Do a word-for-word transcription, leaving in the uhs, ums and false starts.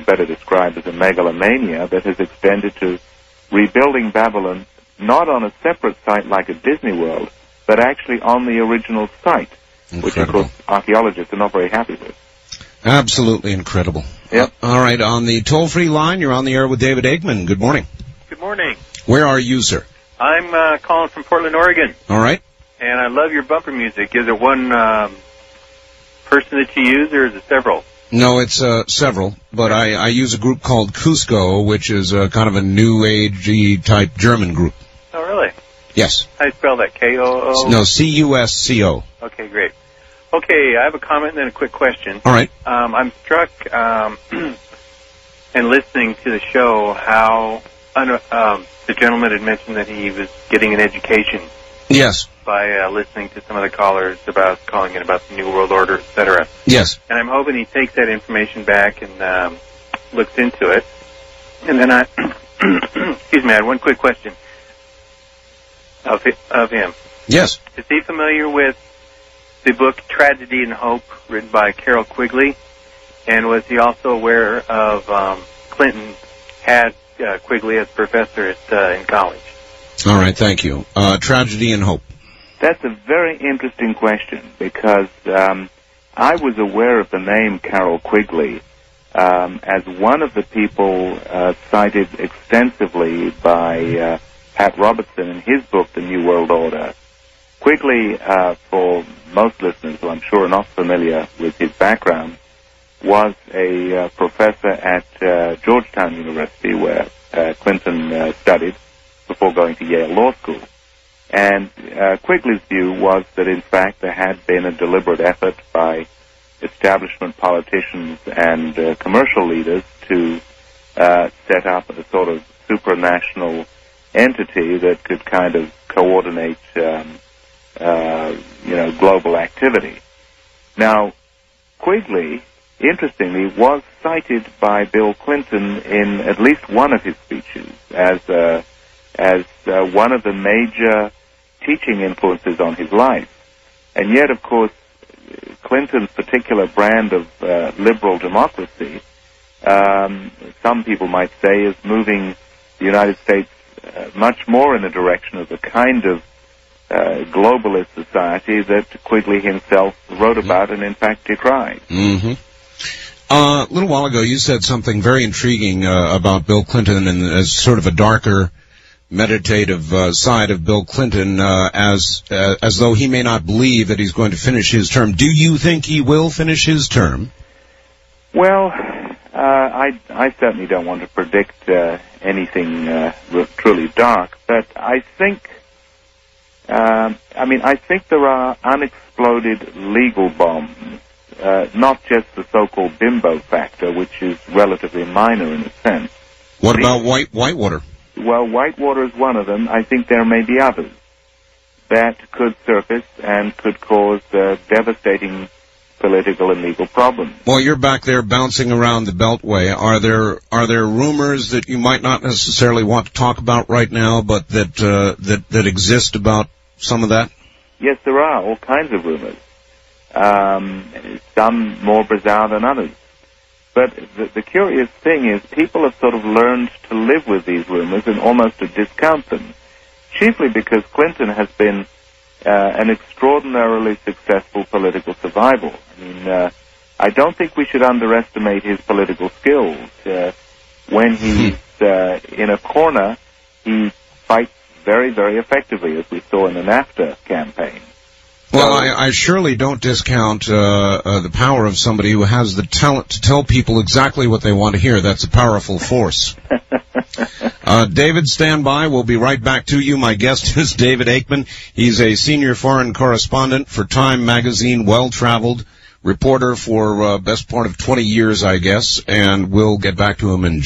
better described as a megalomania that has extended to rebuilding Babylon not on a separate site like a Disney World, but actually on the original site, Incredible. which, of course, archaeologists are not very happy with. Absolutely incredible. Yep. Uh, all right, on the toll-free line, you're on the air with David Aikman. Good morning. Good morning. Where are you, sir? I'm uh, calling from Portland, Oregon. All right. And I love your bumper music. Is it one um, person that you use, or is it several? No, it's uh, several, but I, I use a group called Cusco, which is uh, kind of a new age-y type German group. Oh, really? Yes. How do you spell that? K O O? No, C U S C O. Okay, great. Okay, I have a comment and then a quick question. All right. Um, I'm struck um, in listening to the show how um, the gentleman had mentioned that he was getting an education. Yes. By uh, listening to some of the callers about calling in about the New World Order, et cetera. Yes. And I'm hoping he takes that information back and um, looks into it. And then I, excuse me, I had one quick question of of him. Yes. Is he familiar with the book Tragedy and Hope, written by Carol Quigley? And was he also aware of um, Clinton had uh, Quigley as professor at, uh, in college? All right, thank you. Uh, Tragedy and Hope. That's a very interesting question, because um, I was aware of the name Carol Quigley um, as one of the people uh, cited extensively by uh, Pat Robertson in his book, The New World Order. Quigley, uh, for most listeners who I'm sure are not familiar with his background, was a uh, professor at uh, Georgetown University, where uh, Clinton uh, studied before going to Yale Law School. And uh, Quigley's view was that, in fact, there had been a deliberate effort by establishment politicians and uh, commercial leaders to uh, set up a sort of supranational entity that could kind of coordinate, um, uh, you know, global activity. Now, Quigley, interestingly, was cited by Bill Clinton in at least one of his speeches as uh, as uh, one of the major teaching influences on his life. And yet, of course, Clinton's particular brand of uh, liberal democracy, um, some people might say, is moving the United States uh, much more in the direction of the kind of uh, globalist society that Quigley himself wrote about and, in fact, decried. Mm-hmm. Uh, a little while ago, you said something very intriguing uh, about Bill Clinton and as sort of a darker, meditative uh, side of Bill Clinton, uh, as uh, as though he may not believe that he's going to finish his term. Do you think he will finish his term? Well, uh, I I certainly don't want to predict uh, anything uh, truly dark, but I think, uh, I mean, I think there are unexploded legal bombs. Uh, not just the so-called bimbo factor, which is relatively minor in a sense. What about White Whitewater? Well, Whitewater is one of them. I think there may be others that could surface and could cause uh, devastating political and legal problems. Well, you're back there bouncing around the Beltway. Are there are there rumors that you might not necessarily want to talk about right now, but that uh, that that exist about some of that? Yes, there are all kinds of rumors. Um, some more bizarre than others. But the, the curious thing is people have sort of learned to live with these rumors and almost to discount them, chiefly because Clinton has been uh, an extraordinarily successful political survival. I mean, uh, I don't think we should underestimate his political skills. Uh, when he's uh, in a corner, he fights very, very effectively, as we saw in the NAFTA campaign. Well, I, I surely don't discount uh, uh, the power of somebody who has the talent to tell people exactly what they want to hear. That's a powerful force. uh, David, stand by. We'll be right back to you. My guest is David Aikman. He's a senior foreign correspondent for Time Magazine, well-traveled reporter for uh, best part of twenty years, I guess, and we'll get back to him in